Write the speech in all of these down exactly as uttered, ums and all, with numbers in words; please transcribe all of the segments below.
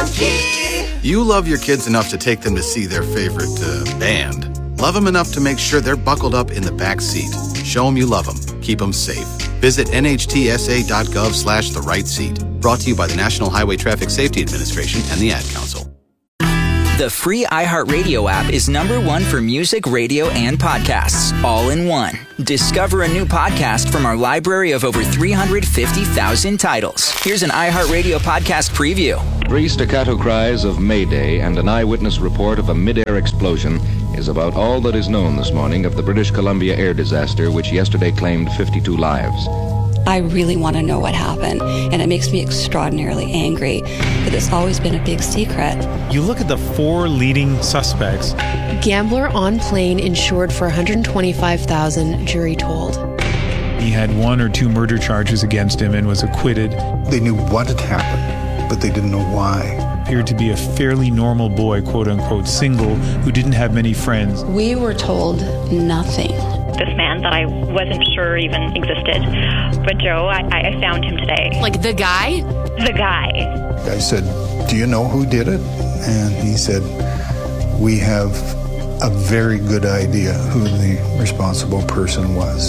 key. You love your kids enough to take them to see their favorite uh, band. Love them enough to make sure they're buckled up in the back seat. Show them you love them. Keep them safe. Visit nhtsa.gov slash the right seat. Brought to you by the National Highway Traffic Safety Administration and the Ad Council. The free iHeartRadio app is number one for music, radio, and podcasts, all in one. Discover a new podcast from our library of over three hundred fifty thousand titles. Here's an iHeartRadio podcast preview. Three staccato cries of Mayday and an eyewitness report of a mid-air explosion is about all that is known this morning of the British Columbia air disaster, which yesterday claimed fifty-two lives. I really want to know what happened, and it makes me extraordinarily angry that it's always been a big secret. You look at the four leading suspects. Gambler on plane insured for one hundred twenty-five thousand dollars, jury told. He had one or two murder charges against him and was acquitted. They knew what had happened, but they didn't know why. Appeared to be a fairly normal boy, quote-unquote, single, who didn't have many friends. We were told nothing. This man that I wasn't sure even existed. But Joe, I, I found him today. Like the guy? The guy. I said, do you know who did it? And he said, we have a very good idea who the responsible person was.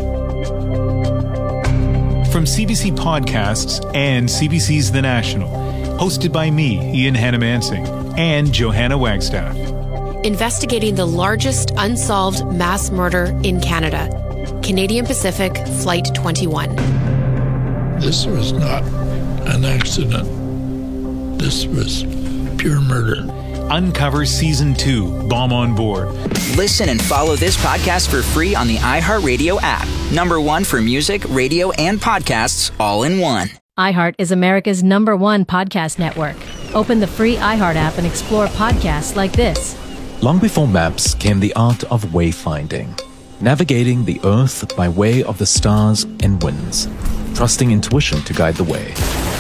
From C B C Podcasts and C B C's The National, hosted by me, Ian Hannamansing, and Johanna Wagstaff. Investigating the largest unsolved mass murder in Canada. Canadian Pacific Flight twenty-one. This was not an accident. This was pure murder. Uncover Season two, Bomb on Board. Listen and follow this podcast for free on the iHeartRadio app. Number one for music, radio, and podcasts, all in one. iHeart is America's number one podcast network. Open the free iHeart app and explore podcasts like this. Long before maps came the art of wayfinding, navigating the earth by way of the stars and winds, trusting intuition to guide the way.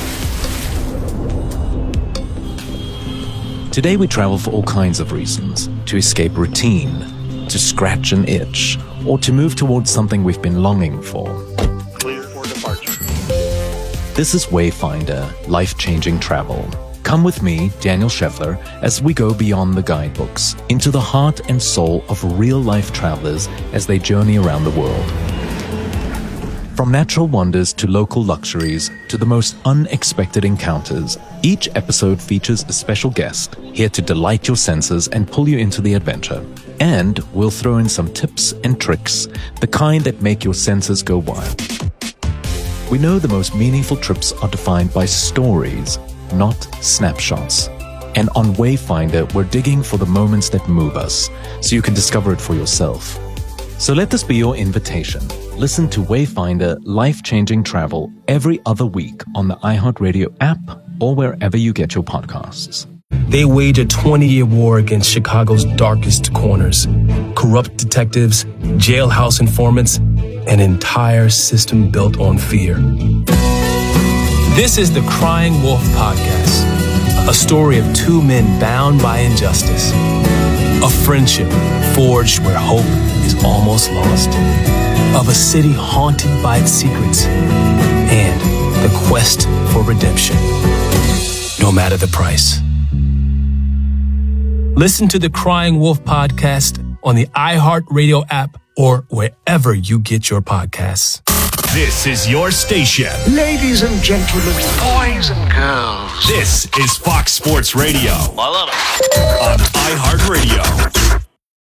Today we travel for all kinds of reasons: to escape routine, to scratch an itch, or to move towards something we've been longing for. Clear for departure. This is Wayfinder, life-changing travel. Come with me, Daniel Scheffler, as we go beyond the guidebooks, into the heart and soul of real-life travelers as they journey around the world. From natural wonders to local luxuries to the most unexpected encounters, each episode features a special guest here to delight your senses and pull you into the adventure. And we'll throw in some tips and tricks, the kind that make your senses go wild. We know the most meaningful trips are defined by stories, not snapshots. And on Wayfinder, we're digging for the moments that move us, so you can discover it for yourself. So let this be your invitation. Listen to Wayfinder Life-Changing Travel every other week on the iHeartRadio app or wherever you get your podcasts. They wage a twenty-year war against Chicago's darkest corners. Corrupt detectives, jailhouse informants, an entire system built on fear. This is the Crying Wolf Podcast, a story of two men bound by injustice, a friendship forged where hope is almost lost, of a city haunted by its secrets, and the quest for redemption, no matter the price. Listen to the Crying Wolf Podcast on the iHeartRadio app or wherever you get your podcasts. This is your station. Ladies and gentlemen, boys and girls. This is Fox Sports Radio. I love it. On iHeartRadio.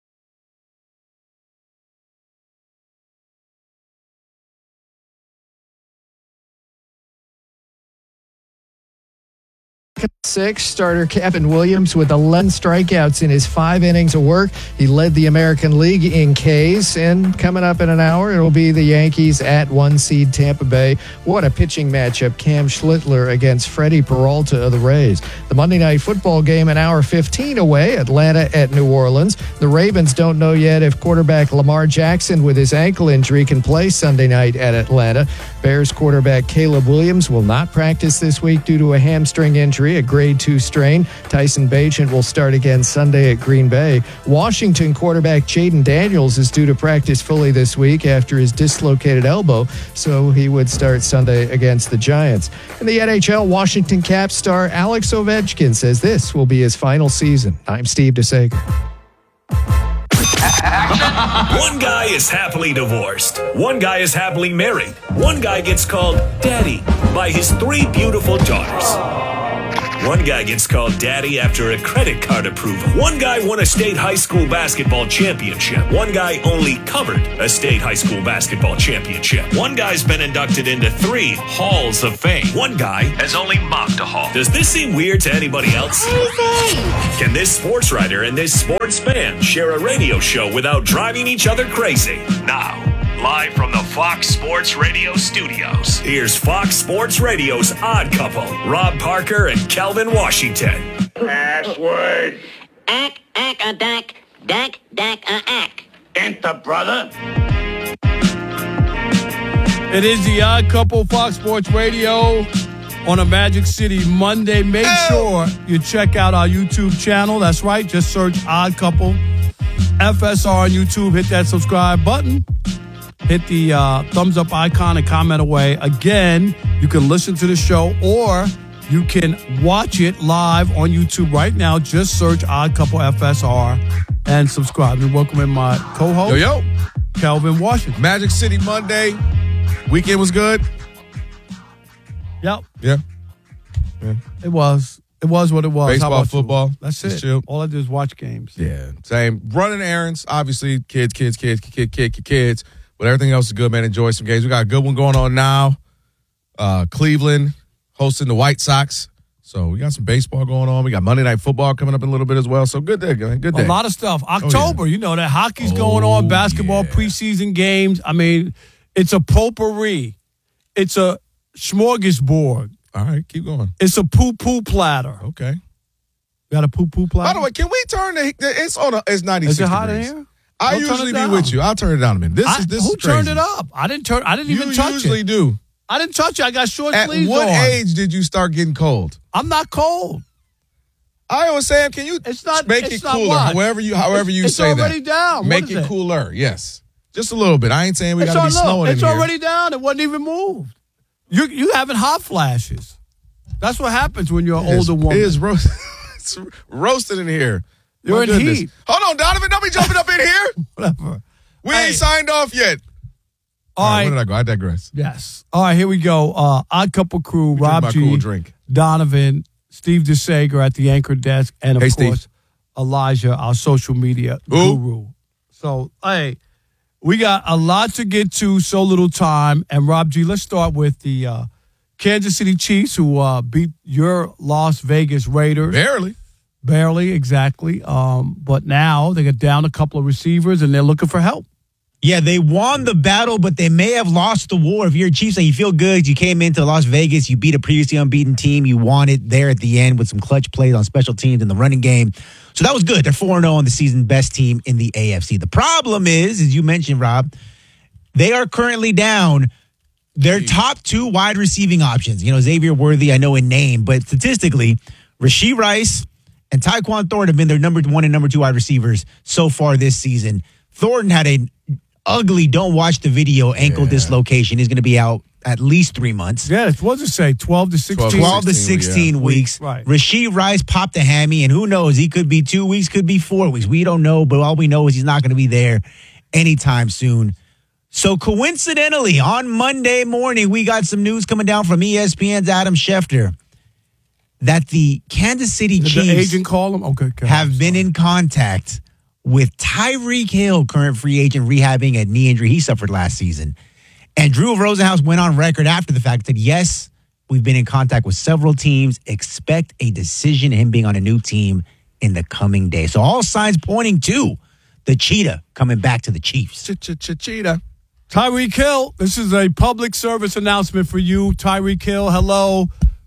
Six, starter Kevin Williams with eleven strikeouts in his five innings of work. He led the American League in Ks, and coming up in an hour, it'll be the Yankees at one seed Tampa Bay. What a pitching matchup, Cam Schlittler against Freddie Peralta of the Rays. The Monday Night Football game an hour fifteen away, Atlanta at New Orleans. The Ravens don't know yet if quarterback Lamar Jackson with his ankle injury can play Sunday night at Atlanta. Bears quarterback Caleb Williams will not practice this week due to a hamstring injury. injury, a grade two strain. Tyson Bagent will start again Sunday at Green Bay. Washington quarterback Jaden Daniels is due to practice fully this week after his dislocated elbow, so he would start Sunday against the Giants. In the N H L, Washington Caps star Alex Ovechkin says this will be his final season. I'm Steve DeSager. One guy is happily divorced. One guy is happily married. One guy gets called daddy by his three beautiful daughters. One guy gets called daddy after a credit card approval. One guy won a state high school basketball championship. One guy only covered a state high school basketball championship. One guy's been inducted into three halls of fame. One guy has only mopped a hall. Does this seem weird to anybody else? Can this sports writer and this sports fan share a radio show without driving each other crazy? Now, live from the Fox Sports Radio studios, here's Fox Sports Radio's Odd Couple, Rob Parker and Calvin Washington. Password. Ack, ack, a dack, dack, dack, a ack. Enter, brother. It is the Odd Couple, Fox Sports Radio on a Magic City Monday. Make sure you check out our YouTube channel. That's right. Just search Odd Couple F S R on YouTube. Hit that subscribe button. Hit the uh, thumbs up icon and comment away. Again, you can listen to the show or you can watch it live on YouTube right now. Just search Odd Couple F S R and subscribe. And welcoming my co-host, yo, yo, Calvin Washington. Magic City Monday. Weekend was good. Yep. Yeah. yeah. It was. It was what it was. Baseball, How about football. You? That's Just it. chill. All I do is watch games. Yeah. Same. Running errands. Obviously, kids, kids, kids, kids, kids, kids. But everything else is good, man. Enjoy some games. We got a good one going on now. Uh, Cleveland hosting the White Sox. So we got some baseball going on. We got Monday Night Football coming up in a little bit as well. So good day, man. Good day. A lot of stuff. October, oh, yeah. you know, that hockey's oh, going on, basketball, yeah. preseason games. I mean, it's a potpourri. It's a smorgasbord. All right, keep going. It's a poo-poo platter. Okay. Got a poo-poo platter? By the way, can we turn the, it's on a, it's ninety-six Is it hot degrees. in here? I Don't usually be with you. I'll turn it down a minute. This I, is this who is crazy. turned it up? I didn't turn. I didn't you even touch it. You usually do. I didn't touch it. I got short At sleeves what on. age did you start getting cold? I'm not cold. I was saying, can you it's not, make it's it not cooler? What? However you, however it's, you it's say that. It's already down. Make what it, it cooler. Yes, just a little bit. I ain't saying we got to be look, snowing in It's here. already down. It wasn't even moved. You you having hot flashes. That's what happens when you're an it older is, woman. It is roast, it's roasted in here. You're My in goodness. heat. Hold on, Donovan. Don't be jumping up in here. Whatever. We hey. ain't signed off yet. All, All right. right. Where did I go? I digress. Yes. All right, here we go. Uh, Odd Couple Crew, we Rob G, cool drink. Donovan, Steve DeSager at the anchor desk, and of hey, course, Steve. Elijah, our social media Ooh. guru. So, hey, we got a lot to get to, so little time. And Rob G, let's start with the uh, Kansas City Chiefs, who uh, beat your Las Vegas Raiders. Barely. Barely, exactly. Um, but now they got down a couple of receivers, and they're looking for help. Yeah, they won the battle, but they may have lost the war. If you're a Chiefs and you feel good, you came into Las Vegas, you beat a previously unbeaten team, you won it there at the end with some clutch plays on special teams in the running game. So that was good. They're four and oh on the season, best team in the A F C. The problem is, as you mentioned, Rob, they are currently down their top two wide receiving options. You know, Xavier Worthy, I know in name, but statistically, Rashee Rice and Tyquan Thornton have been their number one and number two wide receivers so far this season. Thornton had an ugly, don't watch the video, ankle yeah. dislocation. He's going to be out at least three months. Yeah, what does it say? twelve to sixteen? twelve to sixteen yeah. weeks. Right. Rashee Rice popped a hammy, and who knows? He could be two weeks, could be four weeks. We don't know, but all we know is he's not going to be there anytime soon. So coincidentally, on Monday morning, we got some news coming down from E S P N's Adam Schefter that the Kansas City Did Chiefs the agent call him? Okay, okay. have been in contact with Tyreek Hill, current free agent, rehabbing a knee injury he suffered last season. And Drew Rosenhaus went on record after the fact that, yes, we've been in contact with several teams. Expect a decision, him being on a new team in the coming days. So all signs pointing to the Cheetah coming back to the Chiefs. Cheetah. Tyreek Hill, this is a public service announcement for you. Tyreek Hill, hello.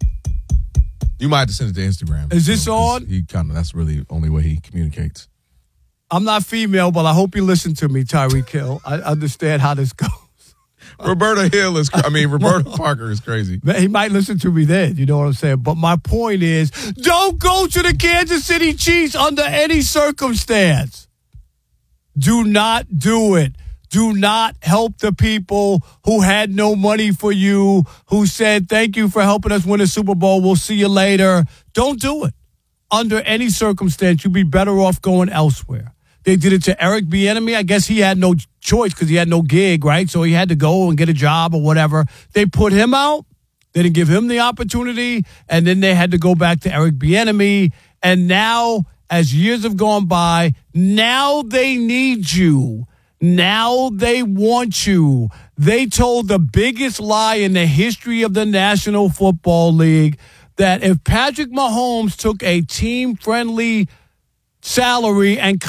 You might have to send it to Instagram. Is this know, on? He kind of, that's really the only way he communicates. I'm not female, but I hope you listen to me, Tyreek Hill. I understand how this goes. Roberta Hill is, I mean, Roberta Parker is crazy. He might listen to me then, you know what I'm saying? But my point is, don't go to the Kansas City Chiefs under any circumstance. Do not do it. Do not help the people who had no money for you, who said, thank you for helping us win a Super Bowl. We'll see you later. Don't do it. Under any circumstance, you'd be better off going elsewhere. They did it to Eric Bieniemy. I guess he had no choice because he had no gig, right? So he had to go and get a job or whatever. They put him out. They didn't give him the opportunity. And then they had to go back to Eric Bieniemy. And now, as years have gone by, now they need you. Now they want you. They told the biggest lie in the history of the National Football League that if Patrick Mahomes took a team-friendly salary and